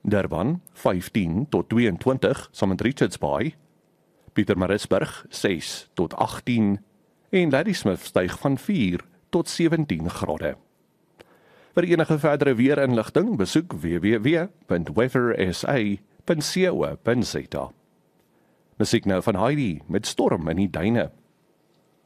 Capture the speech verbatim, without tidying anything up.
Durban vyftien tot tweeëntwintig saam met Richards Bay, Pietermaritzburg ses tot agttien en Ladysmith styg van vier tot sewentien grade. Vir enige verdere weerinligting besoek w w w punt weather s a punt co punt za. Musiek nou van Heidi met Storm in die duine.